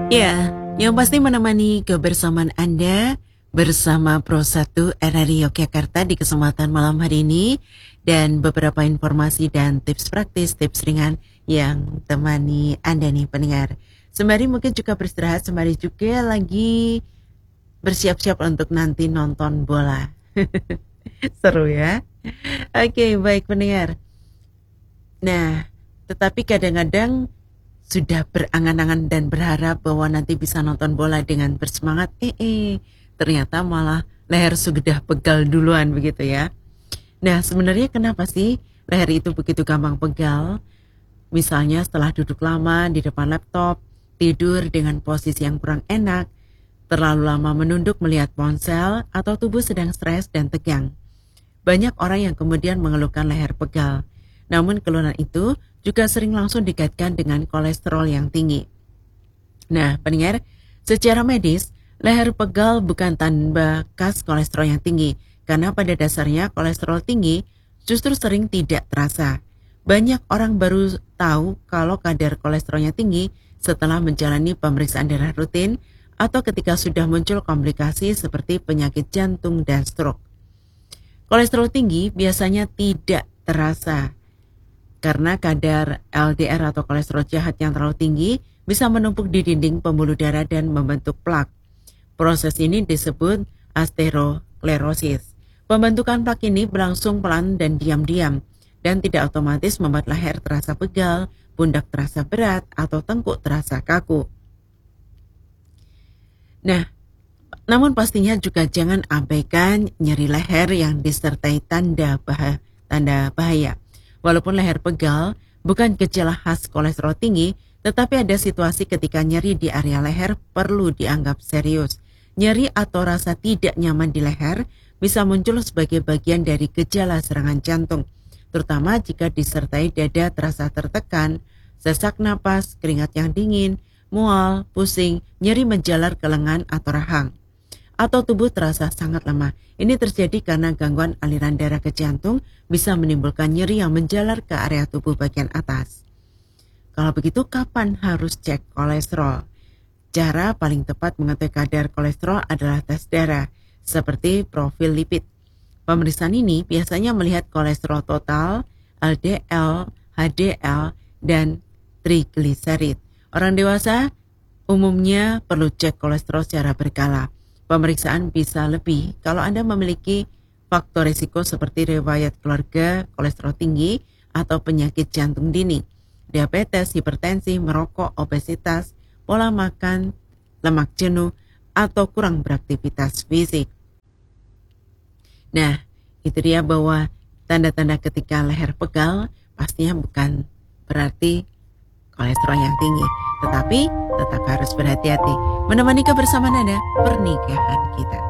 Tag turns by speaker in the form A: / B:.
A: Ya, yang pasti menemani kebersamaan Anda bersama Pro 1 RRI Yogyakarta di kesempatan malam hari ini dan beberapa informasi dan tips praktis, tips ringan yang temani Anda nih pendengar. Sembari mungkin juga beristirahat, sembari juga lagi bersiap-siap untuk nanti nonton bola. Seru ya? Oke, baik pendengar. Nah, tetapi kadang-kadang sudah berangan-angan dan berharap bahwa nanti bisa nonton bola dengan bersemangat, ternyata malah leher sudah pegal duluan begitu ya. Nah, sebenarnya kenapa sih leher itu begitu gampang pegal? Misalnya setelah duduk lama di depan laptop, tidur dengan posisi yang kurang enak, terlalu lama menunduk melihat ponsel, atau tubuh sedang stres dan tegang. Banyak orang yang kemudian mengeluhkan leher pegal. Namun keluhan itu juga sering langsung dikaitkan dengan kolesterol yang tinggi. Nah, pendengar, secara medis, leher pegal bukan tanda khas kolesterol yang tinggi, karena pada dasarnya kolesterol tinggi justru sering tidak terasa. Banyak orang baru tahu kalau kadar kolesterolnya tinggi setelah menjalani pemeriksaan darah rutin atau ketika sudah muncul komplikasi seperti penyakit jantung dan stroke. Kolesterol tinggi biasanya tidak terasa, karena kadar LDR atau kolesterol jahat yang terlalu tinggi bisa menumpuk di dinding pembuluh darah dan membentuk plak. Proses ini disebut aterosklerosis. Pembentukan plak ini berlangsung pelan dan diam-diam dan tidak otomatis membuat leher terasa pegal, pundak terasa berat, atau tengkuk terasa kaku. Nah, namun pastinya juga jangan abaikan nyeri leher yang disertai tanda bahaya. Walaupun leher pegal bukan gejala khas kolesterol tinggi, tetapi ada situasi ketika nyeri di area leher perlu dianggap serius. Nyeri atau rasa tidak nyaman di leher bisa muncul sebagai bagian dari gejala serangan jantung, terutama jika disertai dada terasa tertekan, sesak napas, keringat yang dingin, mual, pusing, nyeri menjalar ke lengan atau rahang, atau tubuh terasa sangat lemah. Ini terjadi karena gangguan aliran darah ke jantung bisa menimbulkan nyeri yang menjalar ke area tubuh bagian atas. Kalau begitu, kapan harus cek kolesterol? Cara paling tepat mengetahui kadar kolesterol adalah tes darah, seperti profil lipid. Pemeriksaan ini biasanya melihat kolesterol total, LDL, HDL, dan trigliserid. Orang dewasa umumnya perlu cek kolesterol secara berkala. Pemeriksaan bisa lebih kalau Anda memiliki faktor risiko seperti riwayat keluarga, kolesterol tinggi, atau penyakit jantung dini, diabetes, hipertensi, merokok, obesitas, pola makan, lemak jenuh, atau kurang beraktivitas fisik. Nah, itu dia bahwa tanda-tanda ketika leher pegal pastinya bukan berarti kolesterol yang tinggi, tetapi tetap harus berhati-hati menemani kebersamaan Anda pernikahan kita.